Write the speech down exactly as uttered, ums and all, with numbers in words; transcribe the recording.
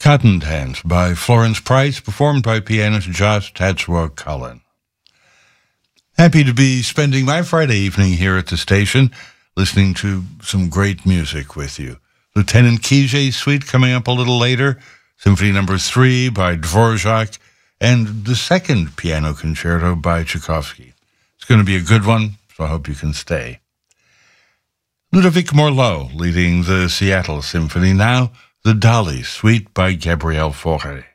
Cotton Dance by Florence Price, performed by pianist Josh Tatsua Cullen. Happy to be spending my Friday evening here at the station, listening to some great music with you. Lieutenant Kijé Suite coming up a little later, Symphony Number three by Dvorak, and the second piano concerto by Tchaikovsky. It's going to be a good one, so I hope you can stay. Ludovic Morlot leading the Seattle Symphony now, the Dolly Suite by Gabriel Fauré.